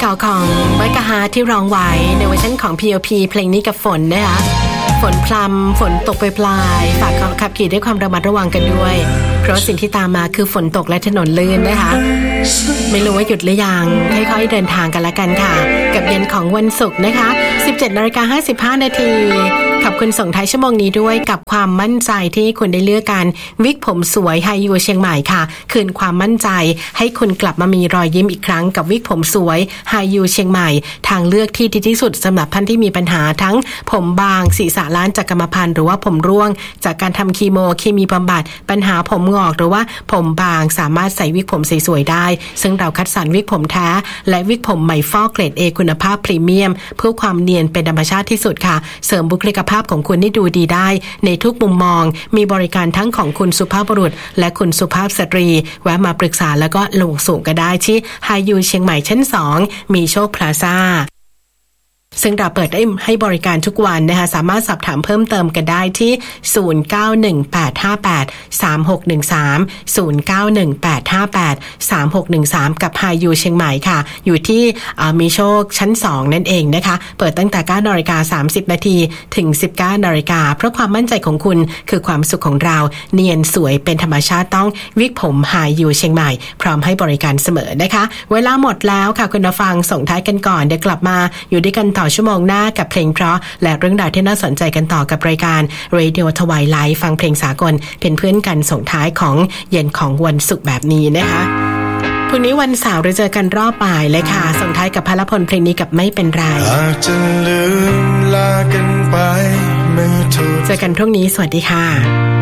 าวของไบกะฮาที่ร้องไว้ในเวอร์ชันของ POP เพลงนี้กับฝนนะคะฝนพรำฝนตกปลายฝากขับขี่ด้วยความระมัดระวังกันด้วยเพราะสิ่งที่ตามมาคือฝนตกและถนนลื่นนะคะไม่รู้ว่าหยุดหรือยังค่อยๆเดินทางกันละกันค่ะกับเย็นของวันศุกร์นะคะ 17:55 นาทีขอบคุณส่งท้ายชั่วโมงนี้ด้วยกับความมั่นใจที่คุณได้เลือกกันวิกผมสวยไฮยูเชียงใหม่ค่ะคืนความมั่นใจให้คุณกลับมามีรอยยิ้มอีกครั้งกับวิกผมสวยไฮยูเชียงใหม่ทางเลือกที่ดีที่สุดสำหรับท่านที่มีปัญหาทั้งผมบางศีรษะล้านจากกรรมพันธุ์หรือว่าผมร่วงจากการทำคีโมเคมีบำบัดปัญหาผมงอกหรือว่าผมบางสามารถใส่วิกผมสวยๆได้ซึ่งเราคัดสรรวิกผมแท้และวิกผมใหม่ฟอกเกรด A คุณภาพพรีเมียมเพื่อความเนียนเป็นธรรมชาติที่สุดค่ะเสริมบุคลิกภาพของคุณให้ดูดีได้ในทุกมุมมองมีบริการทั้งของคุณสุภาพบุรุษและคุณสุภาพสตรีแวะมาปรึกษาแล้วก็ลงสูงก็ได้ที่ไฮยูเชียงใหม่ชั้น2มีโชคพลาซ่าซึ่งเราเปิดให้บริการทุกวันนะคะสามารถสอบถามเพิ่มเติมกันได้ที่0918583613 0918583613กับไฮยูเชียงใหม่ค่ะอยู่ที่มีโชคชั้น2นั่นเองนะคะเปิดตั้งแต่ 9:30 นาทีถึง 19:00 นเพราะความมั่นใจของคุณคือความสุขของเราเนียนสวยเป็นธรรมชาติต้องวิกผมไฮยูเชียงใหม่พร้อมให้บริการเสมอนะคะเวลาหมดแล้วค่ะคุณผู้ฟังส่งท้ายกันก่อนเดี๋ยวกลับมาอยู่ด้วยกันต่อชั่วโมงหน้ากับเพลงเพราะและเรื่องราวที่น่าสนใจกันต่อกับรายการ Radio Twilight ฟังเพลงสากลเป็นเพื่อนกันส่งท้ายของเย็นของวันศุกร์แบบนี้นะคะพรุ่งนี้วันเสาร์เราเจอกันรอบบ่ายเลยค่ะส่งท้ายกับพลพลเพลงนี้กับไม่เป็นไรจะลืมลากันไปเจอกันพรุ่งนี้สวัสดีค่ะ